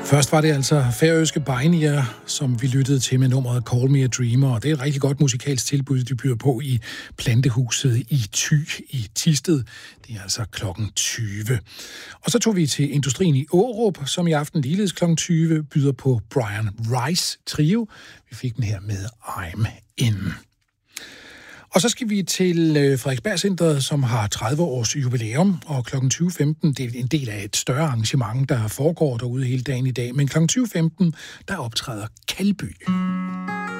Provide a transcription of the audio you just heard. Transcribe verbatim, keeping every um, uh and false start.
Først var det altså færøske Beinir, som vi lyttede til med nummeret Call Me a Dreamer, og det er et rigtig godt musikalsk tilbud, de byder på i Plantehuset i Thy i Thisted. Det er altså klokken tyve. Og så tog vi til Industrien i Aarup, som i aften ligeledes klokken tyve byder på Brian Rice Trio. Vi fik den her med I'm In. Og så skal vi til Frederiksberg Centret, som har tredive års jubilæum, og klokken tyve femten, det er en del af et større arrangement, der foregår derude hele dagen i dag, men klokken tyve femten, der optræder Kalby.